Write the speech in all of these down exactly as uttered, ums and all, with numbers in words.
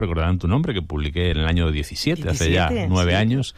Recordarán tu nombre, que publiqué en el año diecisiete, diecisiete hace ya nueve sí. años,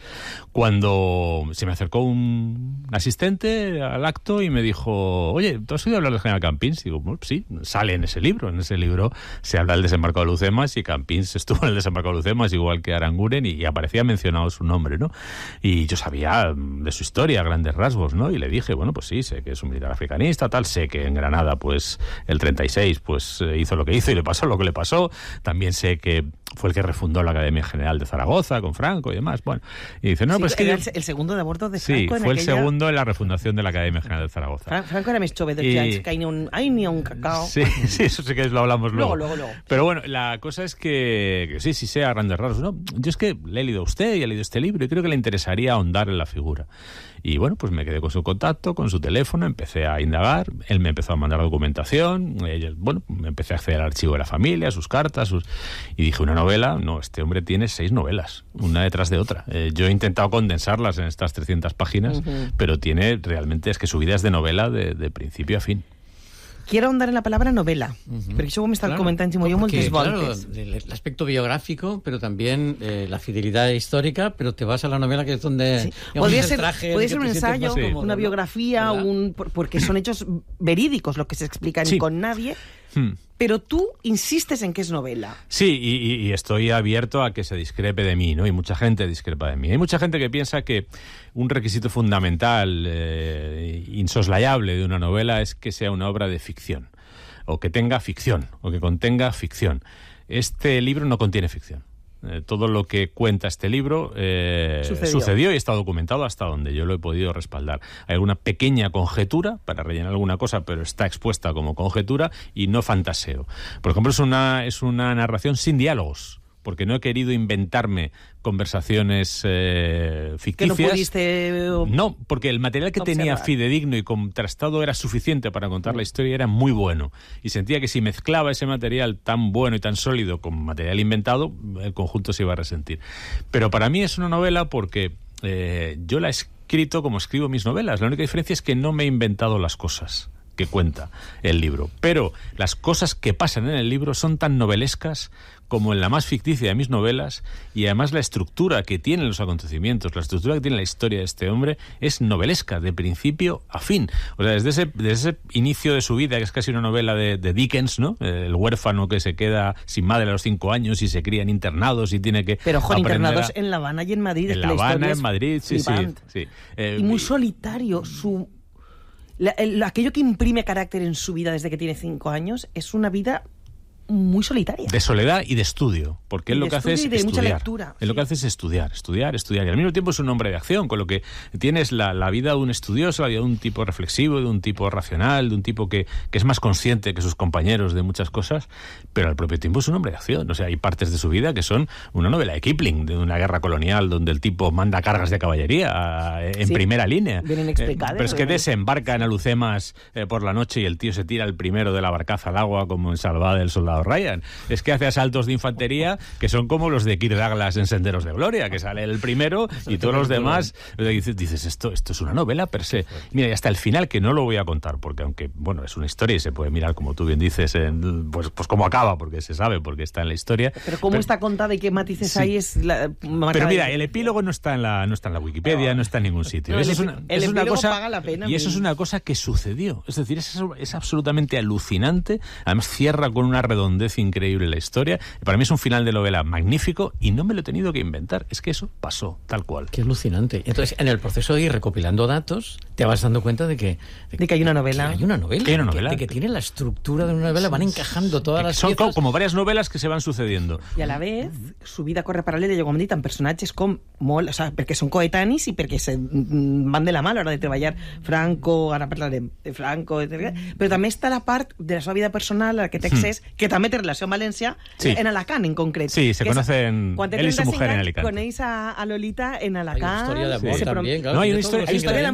cuando se me acercó un asistente al acto y me dijo, oye, ¿tú has oído hablar del general Campins? Y digo, bueno, sí, sale en ese libro. En ese libro se habla del desembarco de Lucemas y Campins estuvo en el desembarco de Lucemas, igual que Aranguren, y, y aparecía mencionado su nombre, ¿no? Y yo sabía de su historia, grandes rasgos, ¿no? Y le dije, bueno, pues sí, sé que es un militar africanista, tal, sé que en Granada, pues, el treinta y seis, pues, hizo lo que hizo y le pasó lo que le pasó. También sé que fue el que refundó la Academia General de Zaragoza con Franco y demás. Bueno, y dice, no, sí, pues es que... Era el, el segundo de aborto de Franco. Sí, en fue aquella... el segundo en la refundación de la Academia General de Zaragoza. Fran, Franco era más chove de Y... que hay ni un, hay ni un cacao. Sí, sí, eso sí que lo hablamos luego. Luego, luego, luego. Pero bueno, la cosa es que, que sí, sí sea grandes rasgos. No, yo es que le he leído a usted y he leído este libro y creo que le interesaría ahondar en la figura. Y bueno, pues me quedé con su contacto, con su teléfono, empecé a indagar, él me empezó a mandar documentación, ella, bueno, me empecé a acceder al archivo de la familia, sus cartas, sus... y dije, una novela, no, este hombre tiene seis novelas, una detrás de otra. Eh, yo he intentado condensarlas en estas trescientas páginas, uh-huh. pero tiene realmente, es que su vida es de novela de, de principio a fin. Quiero ahondar en la palabra novela, uh-huh. perquè això ho hem estat claro, comentant jo moltes voltes. Claro, el aspecto biográfico, pero también eh, la fidelidad histórica, pero te vas a la novela que es donde... Sí. Digamos, podría el ser, traje, podría el ser un ensayo, sí. una biografía, un, porque son hechos verídicos lo que se explican sí. con nadie... Hmm. Pero tú insistes en que es novela. Sí, y, y estoy abierto a que se discrepe de mí, ¿no? Y mucha gente discrepa de mí. Hay mucha gente que piensa que un requisito fundamental, eh, insoslayable de una novela es que sea una obra de ficción, o que tenga ficción, o que contenga ficción. Este libro no contiene ficción. Eh, todo lo que cuenta este libro eh, sucedió. sucedió y está documentado hasta donde yo lo he podido respaldar. Hay alguna pequeña conjetura para rellenar alguna cosa, pero está expuesta como conjetura y no fantaseo. Por ejemplo, es una, es una narración sin diálogos, porque no he querido inventarme conversaciones eh, ficticias. ¿Que no pudiste...? No, porque el material que observar. tenía fidedigno y contrastado era suficiente para contar la historia y era muy bueno. Y sentía que si mezclaba ese material tan bueno y tan sólido con material inventado, el conjunto se iba a resentir. Pero para mí es una novela porque eh, yo la he escrito como escribo mis novelas. La única diferencia es que no me he inventado las cosas que cuenta el libro. Pero las cosas que pasan en el libro son tan novelescas como en la más ficticia de mis novelas, y además la estructura que tienen los acontecimientos, la estructura que tiene la historia de este hombre es novelesca, de principio a fin. O sea, desde ese, desde ese inicio de su vida, que es casi una novela de, de Dickens, ¿no? El huérfano que se queda sin madre a los cinco años y se cría en internados y tiene que Pero, ojo, internados a... en La Habana y en Madrid. En La Habana, en Madrid, sí, sí, sí. Eh, y muy solitario, su... La, el, aquello que imprime carácter en su vida desde que tiene cinco años es una vida muy solitaria. De soledad y de estudio, porque él lo que hace es de estudiar. Mucha lectura, él sí. lo que hace es estudiar, estudiar, estudiar. Y al mismo tiempo es un hombre de acción, con lo que tienes la, la vida de un estudioso, la vida de un tipo reflexivo, de un tipo racional, de un tipo que, que es más consciente que sus compañeros de muchas cosas, pero al propio tiempo es un hombre de acción. O sea, hay partes de su vida que son una novela de Kipling, de una guerra colonial donde el tipo manda cargas de caballería en sí. primera línea. Vienen explicadas. Eh, pero es que desembarca en Alucemas eh, por la noche y el tío se tira el primero de la barcaza al agua como en Salvada del Soldado Ryan. Es que hace asaltos de infantería que son como los de Kirk Douglas en Senderos de Gloria, que sale el primero y todos los demás. Dices, dices esto, esto es una novela per se. Mira, y hasta el final, que no lo voy a contar, porque aunque, bueno, es una historia y se puede mirar, como tú bien dices, en, pues, pues cómo acaba, porque se sabe, porque está en la historia. Pero cómo pero, está contada y qué matices sí. hay es... La, pero mira, el epílogo no está en la, no está en la Wikipedia, no, no está en ningún sitio. No, eso el, es una, el es una cosa, paga la pena. Y eso es una cosa que sucedió. Es decir, es, es absolutamente alucinante. Además, cierra con una redondez increíble la historia. Para mí es un final de novela magnífico y no me lo he tenido que inventar. Es que eso pasó, tal cual. Qué alucinante. Entonces, en el proceso de ir recopilando datos, te vas dando cuenta de que... De, de que hay una novela. Que hay una novela. Hay una novela. Que, de que tiene la estructura de una novela, van encajando todas que las son piezas. Son como varias novelas que se van sucediendo. I a la vez, su vida corre paral·lela i com hem dit, amb personatges com molt... O sea, perquè són coetanis i perquè se van de la mà a l'hora de treballar. Franco, ara parlarem de Franco, etcètera. Però també està la part de la seva vida personal a la que té accés, mm. que també té relació amb València, sí. en Alacant en concret. Sí, se conocen es, él y su mujer en Alicante. Coneix a, a Lolita en Alacant. Hay una historia de amor sí. también, claro. No, hay una historia, hay historia de amor, hay una historia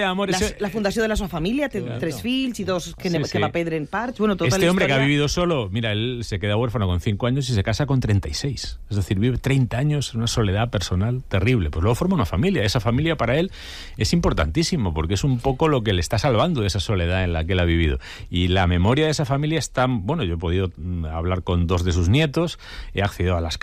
d'amor... La, ese... la fundació de la seva família, té Claro. tres fills y dos que, Sí, ne- sí. que va perdre en parts. Bueno, tota Este la hombre que ha historia... vivido solo, mira, él se queda huérfano con cinco años y se casa con treinta y seis. Es decir, vive treinta años en una soledad personal terrible. Pues luego forma una familia. Esa familia para él es importantísimo porque es un poco lo que le está salvando de esa soledad en la que él ha vivido. Y la memoria de esa familia está... Bueno, yo he podido mm, hablar con dos de sus nietos, he accedido a las